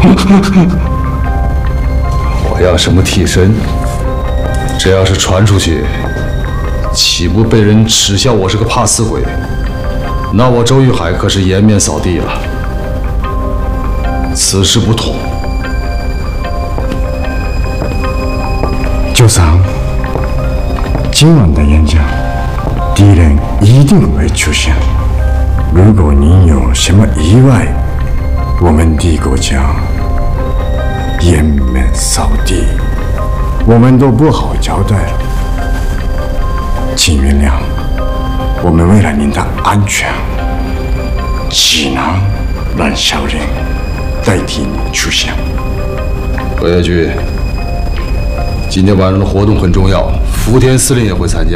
我要什么替身？这要是传出去，岂不被人耻笑我是个怕死鬼？那我周玉海可是颜面扫地了。此事不同。 九桑，今晚的演讲，敌人一定会出现。如果你有什么意外，我们帝国将颜面扫地，我们都不好交代了。请原谅，我们为了您的安全，只能让小人代替你出现。 何野驹，今天晚上的活动很重要，福田司令也会参加。